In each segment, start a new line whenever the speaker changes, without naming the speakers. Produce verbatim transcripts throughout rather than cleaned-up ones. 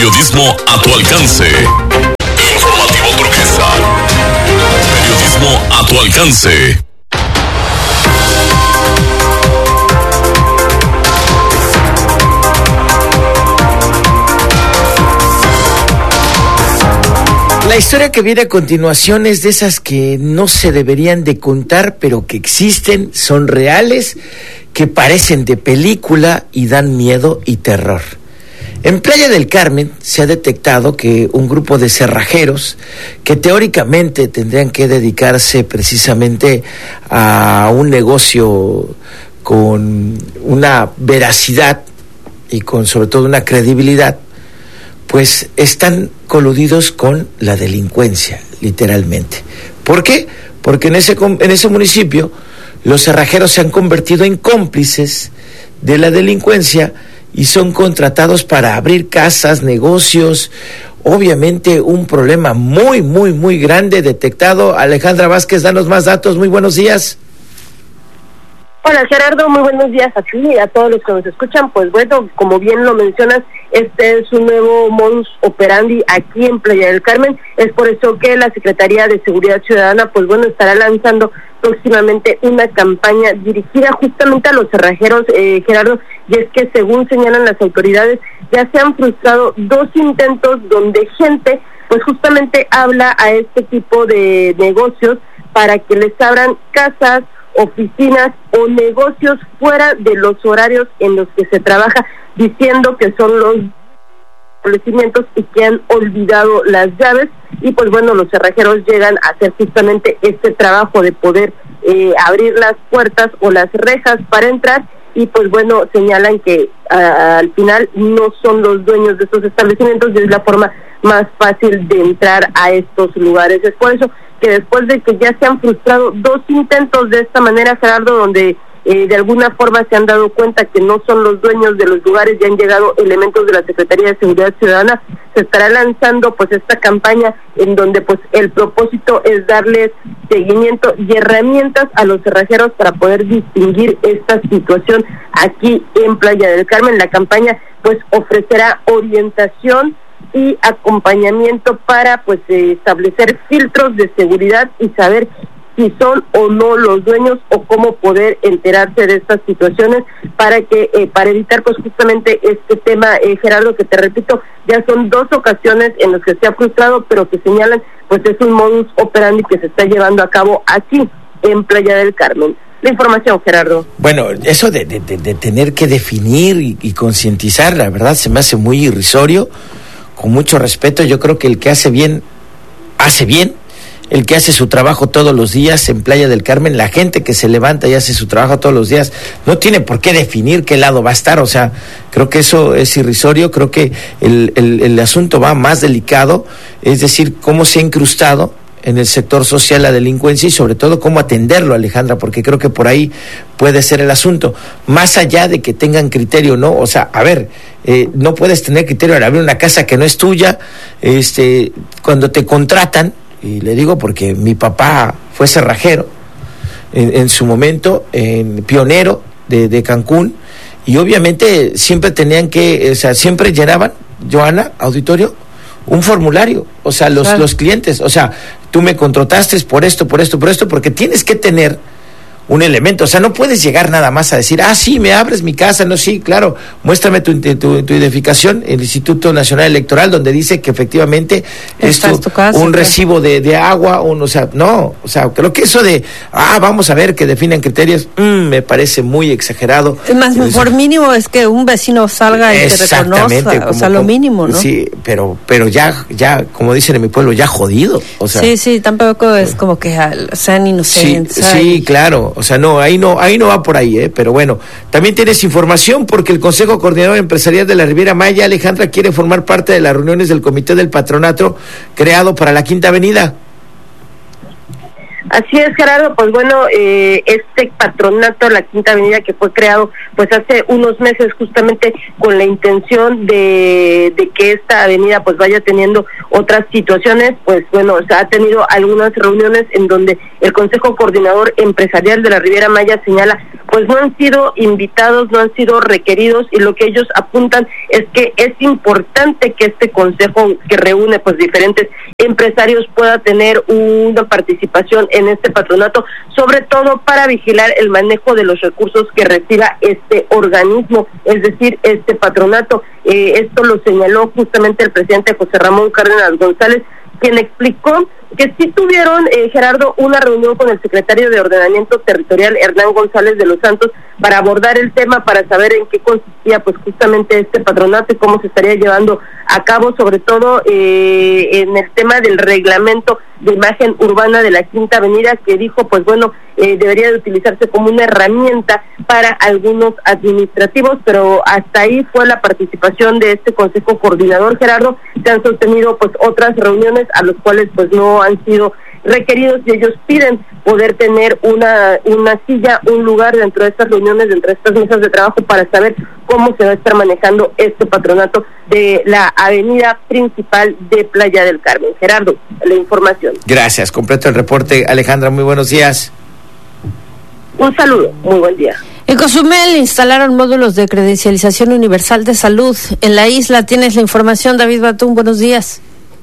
Periodismo a tu alcance. Informativo Turquesa. Periodismo a tu alcance.
La historia que viene a continuación es de esas que no se deberían de contar, pero que existen, son reales, que parecen de película y dan miedo y terror. En Playa del Carmen se ha detectado que un grupo de cerrajeros que teóricamente tendrían que dedicarse precisamente a un negocio con una veracidad y con sobre todo una credibilidad, pues están coludidos con la delincuencia, literalmente. ¿Por qué? Porque en ese, en ese municipio los cerrajeros se han convertido en cómplices de la delincuencia y son contratados para abrir casas, negocios. Obviamente un problema muy, muy, muy grande detectado. Alejandra Vázquez, danos más datos. Muy buenos días.
Hola Gerardo, muy buenos días a ti y a todos los que nos escuchan. Pues bueno, como bien lo mencionas, este es un nuevo modus operandi aquí en Playa del Carmen. Es por eso que la Secretaría de Seguridad Ciudadana, pues bueno, estará lanzando próximamente una campaña dirigida justamente a los cerrajeros, eh, Gerardo, y es que según señalan las autoridades, ya se han frustrado dos intentos donde gente, pues justamente habla a este tipo de negocios para que les abran casas, oficinas o negocios fuera de los horarios en los que se trabaja, diciendo que son los establecimientos y que han olvidado las llaves. Y pues bueno, los cerrajeros llegan a hacer justamente este trabajo de poder eh, abrir las puertas o las rejas para entrar, y pues bueno, señalan que a, al final no son los dueños de estos establecimientos y es la forma más fácil de entrar a estos lugares. Es por eso que después de que ya se han frustrado dos intentos de esta manera, Gerardo, donde eh, de alguna forma se han dado cuenta que no son los dueños de los lugares y han llegado elementos de la Secretaría de Seguridad Ciudadana, se estará lanzando pues esta campaña en donde pues el propósito es darles seguimiento y herramientas a los cerrajeros para poder distinguir esta situación aquí en Playa del Carmen. La campaña pues ofrecerá orientación y acompañamiento para pues eh, establecer filtros de seguridad y saber si son o no los dueños o cómo poder enterarse de estas situaciones para que eh, para evitar pues justamente este tema, eh, Gerardo, que te repito, ya son dos ocasiones en las que se ha frustrado, pero que señalan pues es un modus operandi que se está llevando a cabo aquí en Playa del Carmen. La información, Gerardo.
Bueno, eso de, de, de, de tener que definir y, y concientizar, la verdad se me hace muy irrisorio. Con mucho respeto, yo creo que el que hace bien, hace bien. El que hace su trabajo todos los días en Playa del Carmen, la gente que se levanta y hace su trabajo todos los días, no tiene por qué definir qué lado va a estar. O sea, creo que eso es irrisorio. Creo que el, el, el asunto va más delicado, es decir, cómo se ha incrustado en el sector social la delincuencia y sobre todo cómo atenderlo, Alejandra, porque creo que por ahí puede ser el asunto, más allá de que tengan criterio, ¿no? O sea, a ver, eh, no puedes tener criterio al abrir una casa que no es tuya, este, cuando te contratan, y le digo porque mi papá fue cerrajero en, en su momento, en pionero de, de Cancún, y obviamente siempre tenían que, o sea, siempre llenaban, Joana, auditorio, un formulario, o sea, los, claro. los clientes, o sea, tú me contrataste por esto, por esto, por esto, porque tienes que tener un elemento, o sea, no puedes llegar nada más a decir, ah, sí, me abres mi casa, no, sí, claro, muéstrame tu, tu, tu identificación, el Instituto Nacional Electoral, donde dice que efectivamente es tu, tu casa, un claro. recibo de, de agua, un, o sea, no, o sea, creo que eso de, ah, vamos a ver que definen criterios, mmm, me parece muy exagerado.
Es más, es, por mínimo es que un vecino salga y te reconozca, como, o sea, lo mínimo, ¿no?
Sí, pero, pero ya, ya, como dicen en mi pueblo, ya jodido, o sea.
Sí, sí, tampoco es como que sean inocentes.
Sí, sí, claro. O sea, no, ahí no, ahí no va por ahí, ¿eh? Pero bueno, también tienes información porque el Consejo Coordinador Empresarial de la Riviera Maya, Alejandra, quiere formar parte de las reuniones del Comité del Patronato creado para la Quinta Avenida.
Así es, Gerardo, pues bueno, eh, este patronato de la Quinta Avenida que fue creado pues hace unos meses justamente con la intención de, de que esta avenida pues vaya teniendo otras situaciones, pues bueno, se ha tenido algunas reuniones en donde el Consejo Coordinador Empresarial de la Riviera Maya señala pues no han sido invitados, no han sido requeridos, y lo que ellos apuntan es que es importante que este consejo que reúne pues diferentes empresarios pueda tener una participación en este patronato, sobre todo para vigilar el manejo de los recursos que reciba este organismo, es decir, este patronato. Eh, esto lo señaló justamente el presidente José Ramón Cárdenas González, quien explicó que sí tuvieron, eh, Gerardo, una reunión con el secretario de Ordenamiento Territorial, Hernán González de los Santos, para abordar el tema, para saber en qué consistía pues justamente este patronato y cómo se estaría llevando a cabo, sobre todo eh, en el tema del reglamento de imagen urbana de la Quinta Avenida, que dijo pues bueno, eh, debería de utilizarse como una herramienta para algunos administrativos, pero hasta ahí fue la participación de este Consejo Coordinador, Gerardo. Se han sostenido pues otras reuniones a los cuales pues no han sido requeridos, y ellos piden poder tener una una silla, un lugar dentro de estas reuniones, dentro de estas mesas de trabajo, para saber cómo se va a estar manejando este patronato de la avenida principal de Playa del Carmen. Gerardo, la información.
Gracias, completo el reporte. Alejandra, muy buenos días.
Un saludo, muy buen día.
En Cozumel instalaron módulos de credencialización universal de salud. En la isla tienes la información, David Batún, buenos días.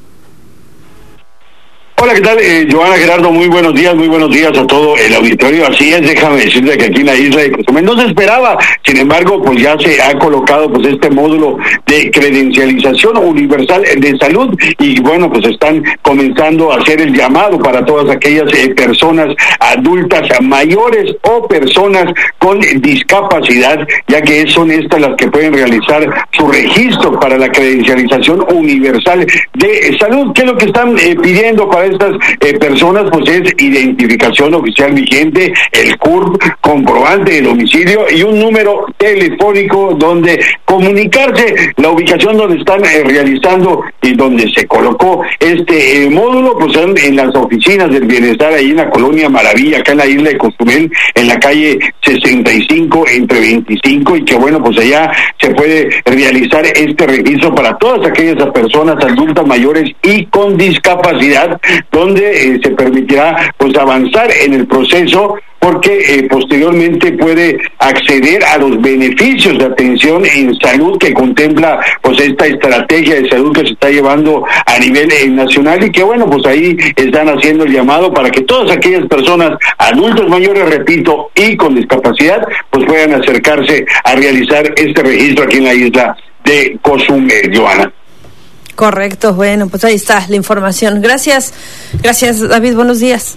Hola, ¿qué tal? Eh, Joana, Gerardo, muy buenos días, muy buenos días a todo el auditorio. Así es, déjame decirte que aquí en la isla de Cozumel no se esperaba, sin embargo, pues ya se ha colocado pues este módulo de credencialización universal de salud, y bueno, pues están comenzando a hacer el llamado para todas aquellas eh, personas adultas mayores o personas con discapacidad, ya que son estas las que pueden realizar su registro para la credencialización universal de salud. ¿Qué es lo que están eh, pidiendo para estas eh, personas? Pues es identificación oficial vigente, el C U R P, comprobante de domicilio y un número telefónico donde comunicarse, la ubicación donde están eh, realizando y donde se colocó este eh, módulo, pues son en las oficinas del bienestar ahí en la colonia Maravilla, acá en la isla de Cozumel, en la calle sesenta y cinco entre veinticinco, y que bueno, pues allá se puede realizar este registro para todas aquellas personas adultas mayores y con discapacidad, donde eh, se permitirá pues avanzar en el proceso, porque eh, posteriormente puede acceder a los beneficios de atención en salud que contempla pues esta estrategia de salud que se está llevando a nivel eh, nacional, y que bueno, pues ahí están haciendo el llamado para que todas aquellas personas adultos mayores, repito, y con discapacidad, pues puedan acercarse a realizar este registro aquí en la isla de Cozumel, Joana.
Correcto, bueno, pues ahí está la información. Gracias, gracias David, buenos días.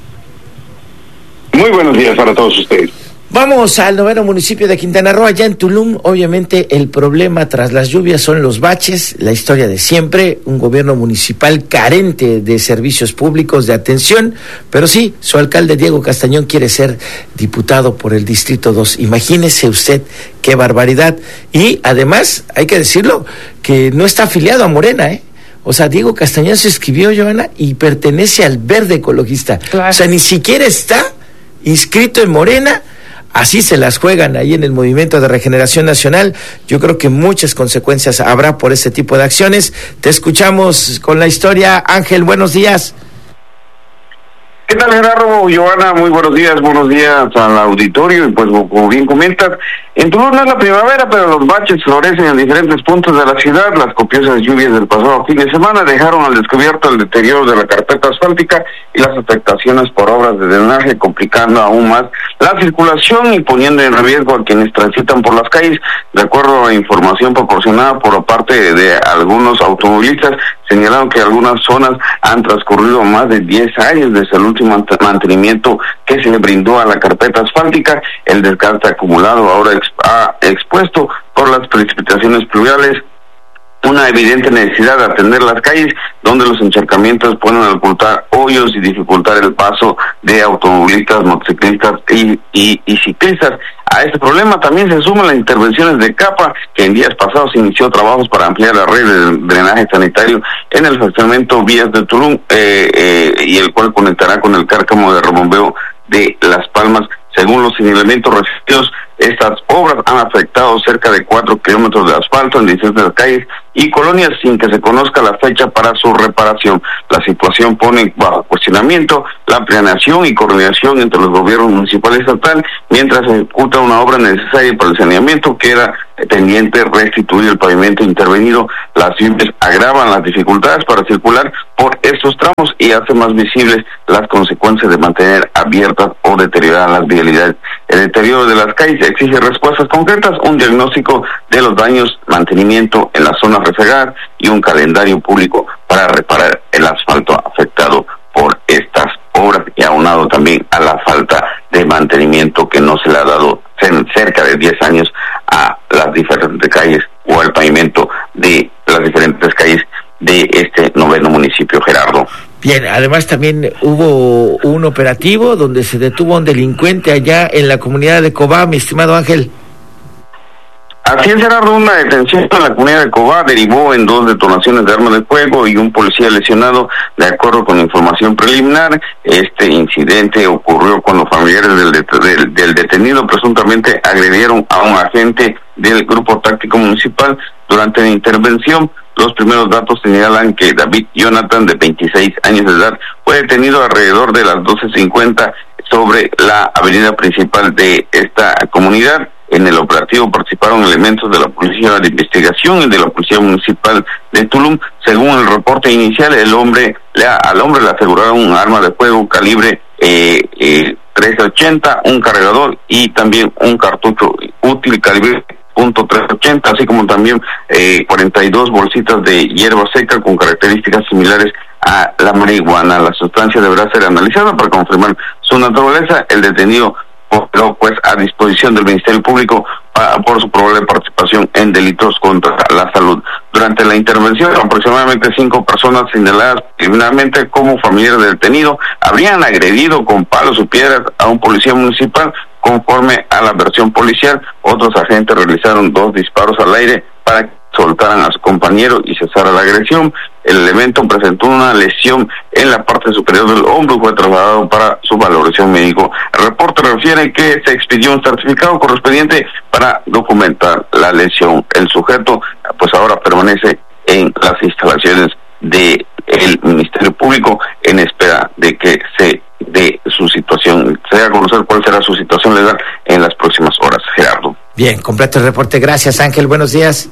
Muy buenos días para todos ustedes.
Vamos al noveno municipio de Quintana Roo, allá en Tulum. Obviamente el problema tras las lluvias son los baches, la historia de siempre, un gobierno municipal carente de servicios públicos de atención, pero sí, su alcalde Diego Castañón quiere ser diputado por el Distrito dos. Imagínese usted qué barbaridad. Y además, hay que decirlo, que no está afiliado a Morena, ¿eh? O sea, Diego Castañón se escribió, Joana, y pertenece al Verde Ecologista. Claro. O sea, ni siquiera está inscrito en Morena. Así se las juegan ahí en el Movimiento de Regeneración Nacional. Yo creo que muchas consecuencias habrá por ese tipo de acciones. Te escuchamos con la historia. Ángel, buenos días.
¿Qué tal, Gerardo? Joana, muy buenos días, buenos días al auditorio. Y pues, como bien comentas, en Tulum no es la primavera, pero los baches florecen en diferentes puntos de la ciudad. Las copiosas lluvias del pasado fin de semana dejaron al descubierto el deterioro de la carpeta asfáltica y las afectaciones por obras de drenaje, complicando aún más la circulación y poniendo en riesgo a quienes transitan por las calles. De acuerdo a información proporcionada por parte de algunos automovilistas, señalaron que algunas zonas han transcurrido más de diez años desde el último mantenimiento que se le brindó a la carpeta asfáltica. El desgaste acumulado ahora ex, ha expuesto por las precipitaciones pluviales una evidente necesidad de atender las calles donde los encharcamientos pueden ocultar hoyos y dificultar el paso de automovilistas, motociclistas y, y, y ciclistas. A este problema también se suman las intervenciones de CAPA, que en días pasados inició trabajos para ampliar la red de drenaje sanitario en el fraccionamiento Vías de Tulum, eh, eh, y el cual conectará con el cárcamo de rebombeo de Las Palmas. Según los señalamientos recibidos, estas obras han afectado cerca de cuatro kilómetros de asfalto en distintas calles y colonias sin que se conozca la fecha para su reparación. La situación pone bajo cuestionamiento la planeación y coordinación entre los gobiernos municipal y estatal mientras se ejecuta una obra necesaria para el saneamiento que era pendiente restituir el pavimento intervenido. Las lluvias agravan las dificultades para circular por estos tramos y hacen más visibles las consecuencias de mantener abiertas o deterioradas las vialidades. El deterioro de las calles exige respuestas concretas, un diagnóstico de los daños, mantenimiento en las zonas rezagadas y un calendario público para reparar el asfalto afectado por estas obras, y aunado también a la falta de mantenimiento que no se le ha dado en cerca de diez años a las diferentes calles o al pavimento de las diferentes calles de este noveno municipio, Gerardo.
Bien, además también hubo un operativo donde se detuvo a un delincuente allá en la comunidad de Cobá, mi estimado Ángel.
Así es, Gerardo, una detención en la comunidad de Cobá derivó en dos detonaciones de armas de fuego y un policía lesionado. De acuerdo con información preliminar, este incidente ocurrió cuando familiares del, det- del, del detenido presuntamente agredieron a un agente del grupo táctico municipal durante la intervención. Los primeros datos señalan que David Jonathan, de veintiséis años de edad, fue detenido alrededor de las doce cincuenta sobre la avenida principal de esta comunidad. En el operativo participaron elementos de la Policía de Investigación y de la Policía Municipal de Tulum. Según el reporte inicial, el hombre le, al hombre le aseguraron un arma de fuego calibre eh, eh, trescientos ochenta, un cargador y también un cartucho útil calibre punto trescientos ochenta, así como también eh, cuarenta y dos bolsitas de hierba seca con características similares a la marihuana. La sustancia deberá ser analizada para confirmar su naturaleza. El detenido quedó pues a disposición del Ministerio Público para, por su probable participación en delitos contra la salud. Durante la intervención, aproximadamente cinco personas señaladas criminalmente como familiares del detenido habrían agredido con palos o piedras a un policía municipal. Conforme a la versión policial, otros agentes realizaron dos disparos al aire para que soltaran a su compañero y cesara la agresión. El elemento presentó una lesión en la parte superior del hombro y fue trasladado para su valoración médico. El reporte refiere que se expidió un certificado correspondiente para documentar la lesión. El sujeto pues ahora permanece en las instalaciones del Ministerio Público en espera de que se de su situación, se dé a conocer cuál será su situación legal en las próximas horas, Gerardo.
Bien, completo el reporte. Gracias, Ángel. Buenos días.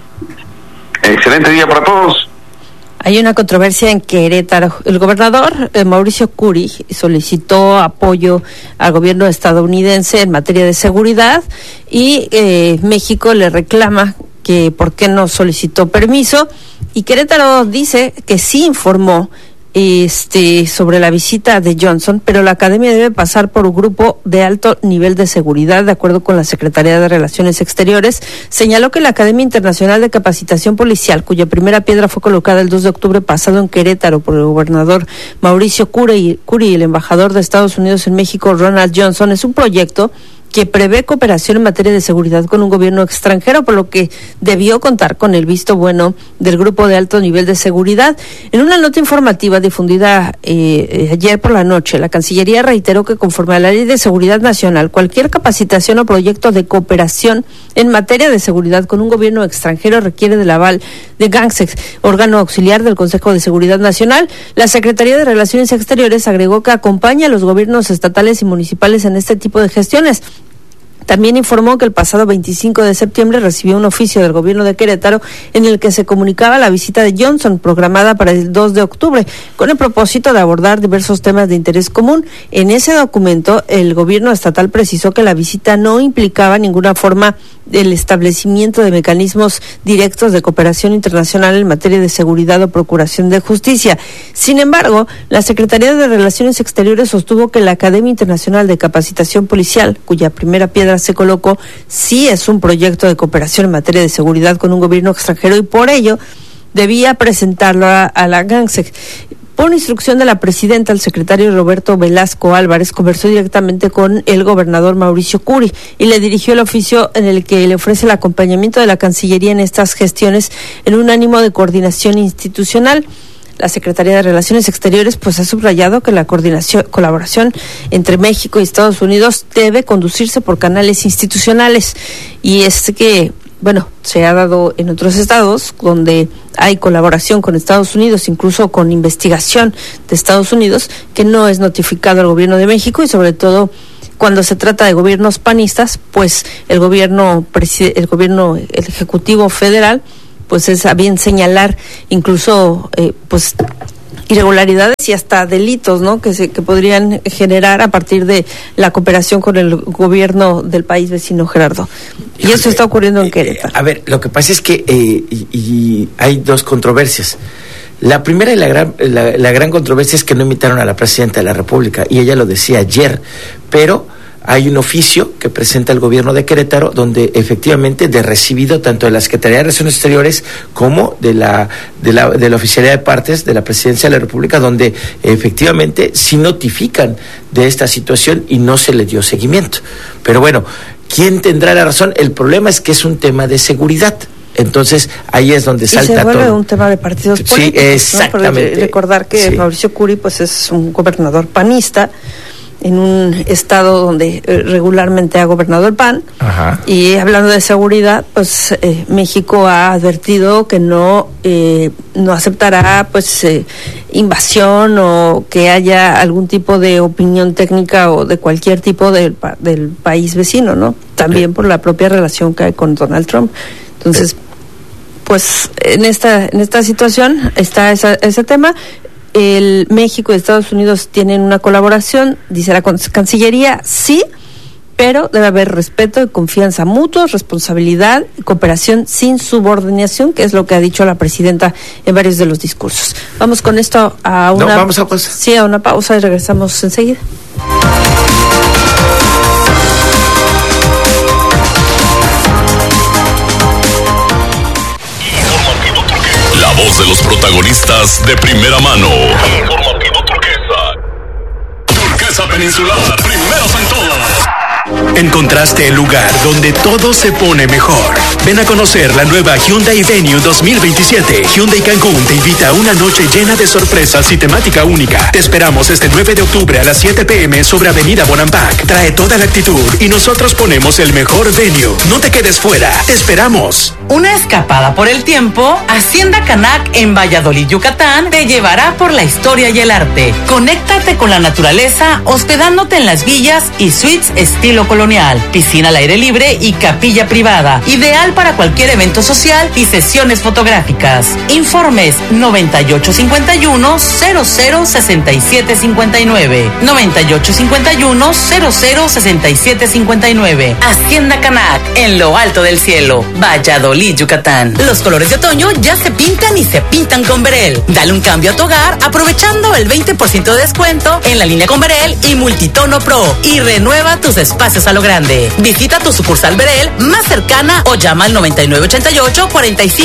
Excelente día para todos.
Hay una controversia en Querétaro. El gobernador eh, Mauricio Curi solicitó apoyo al gobierno estadounidense en materia de seguridad y eh, México le reclama que por qué no solicitó permiso, y Querétaro dice que sí informó este sobre la visita de Johnson, pero la academia debe pasar por un grupo de alto nivel de seguridad, de acuerdo con la Secretaría de Relaciones Exteriores. Señaló que la Academia Internacional de Capacitación Policial, cuya primera piedra fue colocada el dos de octubre pasado en Querétaro por el gobernador Mauricio Curi, Curi y el embajador de Estados Unidos en México, Ronald Johnson, es un proyecto que prevé cooperación en materia de seguridad con un gobierno extranjero, por lo que debió contar con el visto bueno del grupo de alto nivel de seguridad. En una nota informativa difundida eh, ayer por la noche, la Cancillería reiteró que conforme a la Ley de Seguridad Nacional, cualquier capacitación o proyecto de cooperación en materia de seguridad con un gobierno extranjero requiere del aval de GANSEX, órgano auxiliar del Consejo de Seguridad Nacional. La Secretaría de Relaciones Exteriores agregó que acompaña a los gobiernos estatales y municipales en este tipo de gestiones. También informó que el pasado veinticinco de septiembre recibió un oficio del gobierno de Querétaro en el que se comunicaba la visita de Johnson, programada para el dos de octubre, con el propósito de abordar diversos temas de interés común. En ese documento, el gobierno estatal precisó que la visita no implicaba ninguna forma del establecimiento de mecanismos directos de cooperación internacional en materia de seguridad o procuración de justicia. Sin embargo, la Secretaría de Relaciones Exteriores sostuvo que la Academia Internacional de Capacitación Policial, cuya primera piedra ahora se colocó, sí es un proyecto de cooperación en materia de seguridad con un gobierno extranjero y por ello debía presentarlo a, a la GANSEC. Por instrucción de la presidenta, el secretario Roberto Velasco Álvarez conversó directamente con el gobernador Mauricio Curi y le dirigió el oficio en el que le ofrece el acompañamiento de la Cancillería en estas gestiones en un ánimo de coordinación institucional. La Secretaría de Relaciones Exteriores pues ha subrayado que la coordinación, colaboración entre México y Estados Unidos debe conducirse por canales institucionales y es que bueno, se ha dado en otros estados donde hay colaboración con Estados Unidos, incluso con investigación de Estados Unidos, que no es notificado al gobierno de México y sobre todo cuando se trata de gobiernos panistas, pues el gobierno, el gobierno, el Ejecutivo Federal, pues es a bien señalar incluso, eh, pues irregularidades y hasta delitos, ¿no? Que se que podrían generar a partir de la cooperación con el gobierno del país vecino, Gerardo. Y eso está ocurriendo en Querétaro.
A ver, lo que pasa es que eh, y, y hay dos controversias. La primera y la gran la, la gran controversia es que no invitaron a la presidenta de la República y ella lo decía ayer, pero hay un oficio que presenta el gobierno de Querétaro donde efectivamente de recibido tanto de la Secretaría de Relaciones Exteriores como de la de la de la Oficialía de Partes de la Presidencia de la República, donde efectivamente sí notifican de esta situación y no se le dio seguimiento. Pero bueno, ¿quién tendrá la razón? El problema es que es un tema de seguridad. Entonces, ahí es donde salta todo. Y
se vuelve
todo.
un tema de partidos políticos.
Sí, exactamente.
¿No? Recordar que sí. Mauricio Curi pues es un gobernador panista en un estado donde eh, regularmente ha gobernado el P A N. Ajá. Y hablando de seguridad, pues eh, México ha advertido que no eh, no aceptará pues eh, invasión o que haya algún tipo de opinión técnica o de cualquier tipo del, del país vecino, ¿no? También por la propia relación que hay con Donald Trump. Entonces, pues en esta en esta situación está esa, ese tema. El México y Estados Unidos tienen una colaboración, dice la Cancillería, sí, pero debe haber respeto y confianza mutua, responsabilidad y cooperación sin subordinación, que es lo que ha dicho la presidenta en varios de los discursos. Vamos con esto a una...
No, vamos a pausa.
Sí, a una pausa y regresamos enseguida.
La voz de los protagonistas de primera mano. Informativo Turquesa. Turquesa Peninsular, primeros en todo.
Encontraste el lugar donde todo se pone mejor. Ven a conocer la nueva Hyundai Venue dos mil veintisiete. Hyundai Cancún te invita a una noche llena de sorpresas y temática única. Te esperamos este nueve de octubre a las siete pm sobre Avenida Bonampak. Trae toda la actitud y nosotros ponemos el mejor venue. No te quedes fuera, te esperamos.
Una escapada por el tiempo, Hacienda Canac en Valladolid, Yucatán, te llevará por la historia y el arte. Conéctate con la naturaleza hospedándote en las villas y suites estilo colonial, piscina al aire libre y capilla privada, ideal para cualquier evento social y sesiones fotográficas. Informes noventa y ocho cincuenta y uno cero cero sesenta y siete cincuenta y nueve, noventa y ocho cincuenta y uno cero cero sesenta y siete cincuenta y nueve. Hacienda Canac en lo alto del cielo, Valladolid, Yucatán. Los colores de otoño ya se pintan y se pintan con Berel. Dale un cambio a tu hogar aprovechando el veinte por ciento de descuento en la línea con Berel y Multitono Pro y renueva tus espacios a lo grande. Visita tu sucursal Berel más cercana o llama al noventa y nueve ochenta y ocho cuarenta y cinco